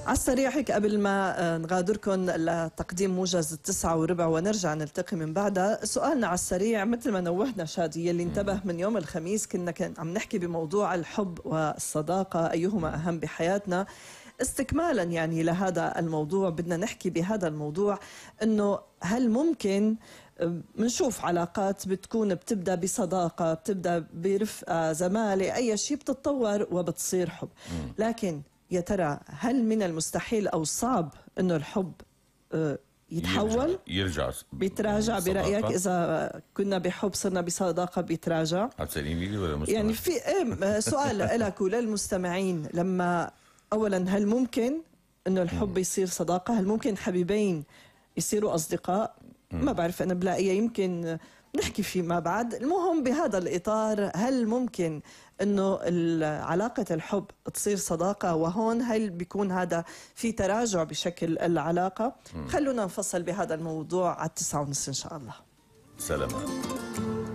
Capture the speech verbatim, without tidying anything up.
على السريع هيك قبل ما نغادركم لتقديم موجز التسعة وربع ونرجع نلتقي من بعدها، سؤالنا على السريع مثل ما نوهنا شادي اللي انتبه من يوم الخميس كنا كان عم نحكي بموضوع الحب والصداقة أيهما أهم بحياتنا. استكمالا يعني لهذا الموضوع بدنا نحكي بهذا الموضوع انه هل ممكن بنشوف علاقات بتكون بتبدا بصداقه، بتبدا برفقه، زماله، اي شيء بتتطور وبتصير حب، لكن يا ترى هل من المستحيل او الصعب انه الحب يتحول؟ يرجع, يرجع بيتراجع برايك؟ اذا كنا بحب صرنا بصداقه بيتراجع؟ هتساليني لي ولا مستمع؟ يعني في ايه سؤال لك وللمستمعين، لما اولا هل ممكن انه الحب يصير صداقه؟ هل ممكن حبيبين يصيروا اصدقاء؟ ما بعرف انا بلاقيها، يمكن نحكي فيه ما بعد. المهم بهذا الاطار، هل ممكن انه علاقه الحب تصير صداقه؟ وهون هل بيكون هذا في تراجع بشكل العلاقه؟ خلونا نفصل بهذا الموضوع على التسعة ونص ان شاء الله. سلام.